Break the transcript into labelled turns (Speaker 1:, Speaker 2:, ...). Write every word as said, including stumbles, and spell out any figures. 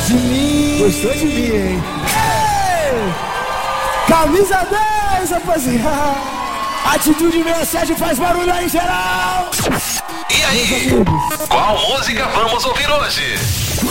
Speaker 1: de mim.
Speaker 2: Gostou de mim, hein?
Speaker 1: Ei! Camisa dez, rapaziada. Atitude sessenta e sete faz barulho aí, geral.
Speaker 3: E aí, qual música vamos ouvir hoje?